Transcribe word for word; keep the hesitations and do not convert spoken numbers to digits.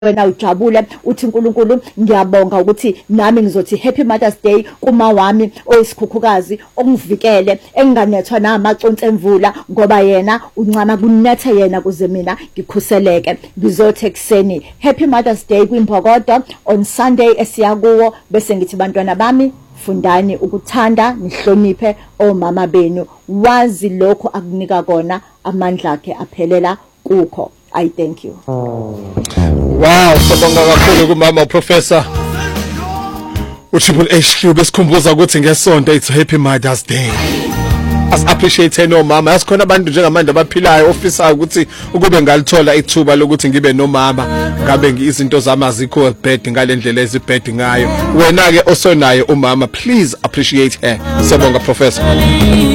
wena ujabule uthi uNkulunkulu ngiyabonga ukuthi nami ngizothi Happy Mother's Day kuma wami oyisikhukhukazi ongivikele enganethwa namaconsi emvula ngoba yena uncama kunethe yena kuze mina ngikhuseleke ngizothi ekseni Happy Mother's Day kwiMbokodo on Sunday esiyakuwo bese ngithi bantwana bami fundani ukuthanda nihloniphe omama benu wazi lokho akunika kona amandla akhe aphelela kukho. I thank you. Oh. Wow, sabonga kakhulu kumama Professor uTriple H Q besikhumbuza ukuthi ngesonto it's Happy Mother's Day. As appreciate no mama asikhona abantu njengamanje abaphilayo ofisa ukuthi ukube ngalithola ithuba lokuthi ngibe nomama ngabe izinto zami azikho bad ngalendlela ezibad ngayo wena ke osonayo umama please appreciate her. Sabonga Professor.